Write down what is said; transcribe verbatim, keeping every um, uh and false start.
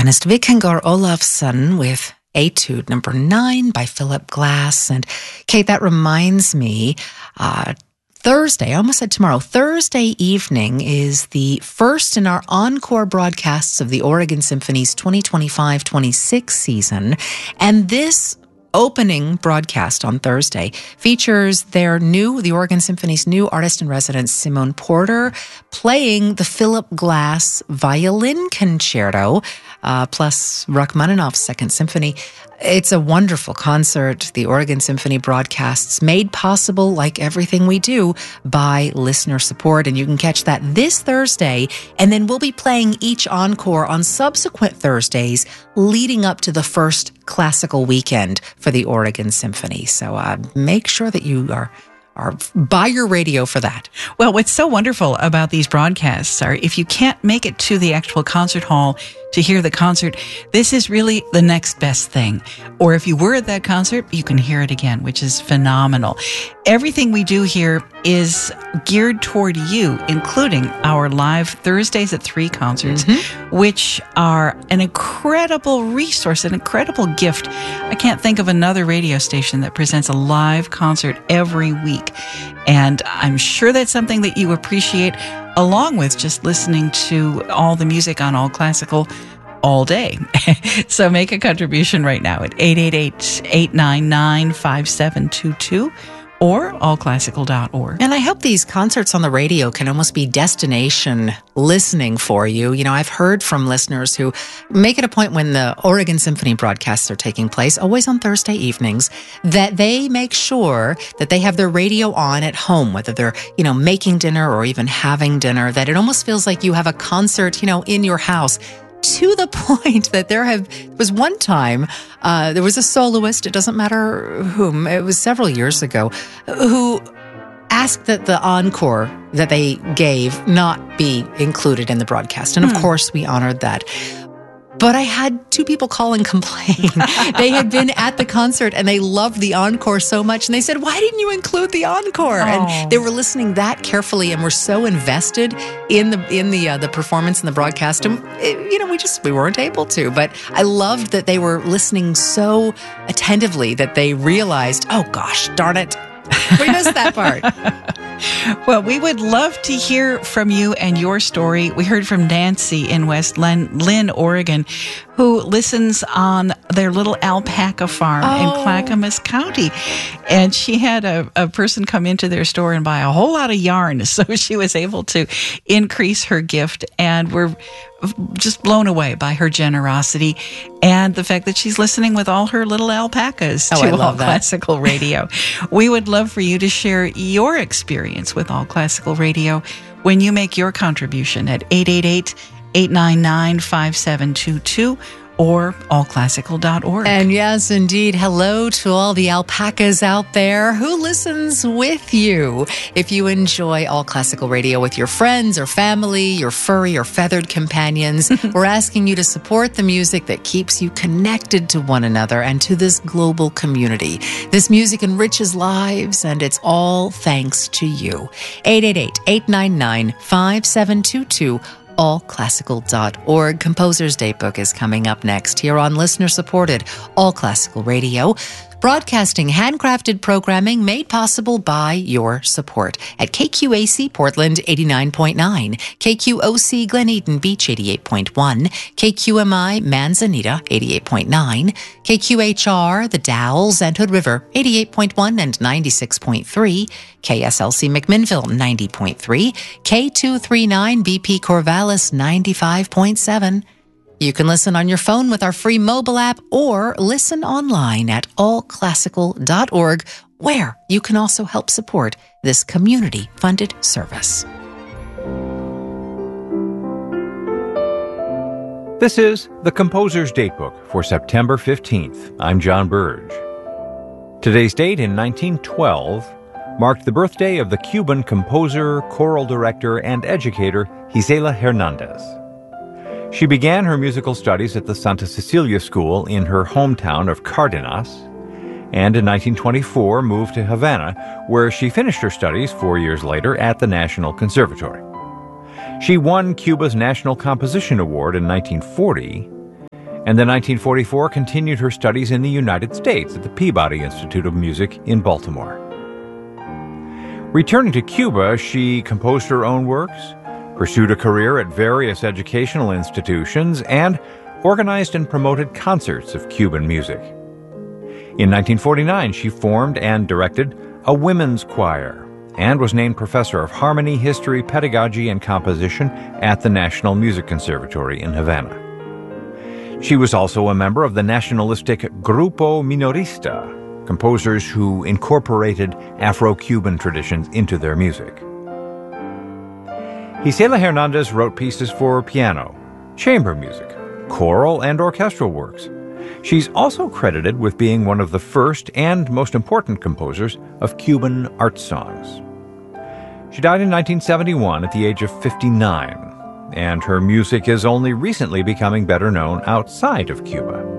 pianist Vikingur Olafsson with Etude number nine by Philip Glass. And Kate, that reminds me, uh, Thursday, I almost said tomorrow, Thursday evening is the first in our encore broadcasts of the Oregon Symphony's twenty twenty-five twenty-six season. And this opening broadcast on Thursday features their new, the Oregon Symphony's new artist-in-residence, Simone Porter, playing the Philip Glass Violin Concerto, uh, plus Rachmaninoff's Second Symphony. It's a wonderful concert. The Oregon Symphony broadcasts made possible, like everything we do, by listener support. And you can catch that this Thursday. And then we'll be playing each encore on subsequent Thursdays leading up to the first classical weekend for the Oregon Symphony. So uh, make sure that you are Or buy your radio for that. Well, what's so wonderful about these broadcasts are if you can't make it to the actual concert hall to hear the concert, this is really the next best thing. Or if you were at that concert, you can hear it again, which is phenomenal. Everything we do here is geared toward you, including our live Thursdays at three concerts, mm-hmm. which are an incredible resource, an incredible gift. I can't think of another radio station that presents a live concert every week. And I'm sure that's something that you appreciate, along with just listening to all the music on All Classical all day. So make a contribution right now at eight eight eight, eight nine nine, five seven two two or all classical dot org. And I hope these concerts on the radio can almost be destination listening for you. You know, I've heard from listeners who make it a point when the Oregon Symphony broadcasts are taking place, always on Thursday evenings, that they make sure that they have their radio on at home, whether they're, you know, making dinner or even having dinner, that it almost feels like you have a concert, you know, in your house. To the point that there have was one time uh, there was a soloist, it doesn't matter whom, it was several years ago, who asked that the encore that they gave not be included in the broadcast. And of hmm. course, we honored that. But I had two people call and complain. They had been at the concert and they loved the encore so much. And they said, why didn't you include the encore? Oh. And they were listening that carefully and were so invested in the in the uh, the performance and the broadcast. And, it, you know, we just, we weren't able to. But I loved that they were listening so attentively that they realized, oh gosh, darn it, we missed that part. Well, we would love to hear from you and your story. We heard from Nancy in West Lynn, Lynn, Oregon, who listens on their little alpaca farm oh. in Clackamas County. And she had a, a person come into their store and buy a whole lot of yarn. So she was able to increase her gift. And we're just blown away by her generosity and the fact that she's listening with all her little alpacas oh, to I love All that. Classical Radio. We would love for you to share your experience with All Classical Radio when you make your contribution at eight eight eight, eight nine nine, five seven two two or all classical dot org. And yes, indeed, hello to all the alpacas out there who listens with you. If you enjoy All Classical Radio with your friends or family, your furry or feathered companions, we're asking you to support the music that keeps you connected to one another and to this global community. This music enriches lives, and it's all thanks to you. eight eight eight, eight nine nine, five seven two two all classical dot org. Composer's Daybook is coming up next here on listener-supported All Classical Radio, broadcasting handcrafted programming made possible by your support at K Q A C Portland eighty-nine point nine, K Q O C Glen Eden Beach eighty-eight point one, K Q M I Manzanita eighty-eight point nine, K Q H R The Dalles and Hood River eighty-eight point one and ninety-six point three, K S L C McMinnville ninety point three, K two thirty-nine B P Corvallis ninety-five point seven. You can listen on your phone with our free mobile app or listen online at all classical dot org, where you can also help support this community-funded service. This is the Composer's Datebook for September fifteenth. I'm John Burge. Today's date in nineteen twelve marked the birthday of the Cuban composer, choral director, and educator Gisela Hernandez. She began her musical studies at the Santa Cecilia School in her hometown of Cardenas, and in nineteen twenty-four moved to Havana, where she finished her studies four years later at the National Conservatory. She won Cuba's National Composition Award in nineteen forty and in nineteen forty-four continued her studies in the United States at the Peabody Institute of Music in Baltimore. Returning to Cuba, she composed her own works, pursued a career at various educational institutions, and organized and promoted concerts of Cuban music. In nineteen forty-nine, she formed and directed a women's choir and was named Professor of Harmony, History, Pedagogy, and Composition at the National Music Conservatory in Havana. She was also a member of the nationalistic Grupo Minorista, composers who incorporated Afro-Cuban traditions into their music. Gisela Hernandez wrote pieces for piano, chamber music, choral, and orchestral works. She's also credited with being one of the first and most important composers of Cuban art songs. She died in nineteen seventy-one at the age of fifty-nine, and her music is only recently becoming better known outside of Cuba.